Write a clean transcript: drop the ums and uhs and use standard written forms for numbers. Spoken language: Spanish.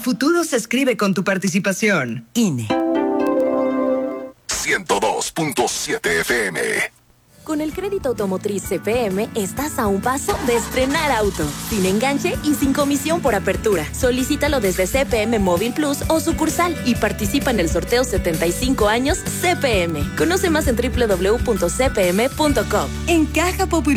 futuro se escribe con tu participación. INE. 102.7 FM. Con el crédito automotriz CPM estás a un paso de estrenar auto, sin enganche y sin comisión por apertura. Solicítalo desde CPM Móvil Plus o sucursal y participa en el sorteo 75 años CPM. Conoce más en www.cpm.com. En Caja Popular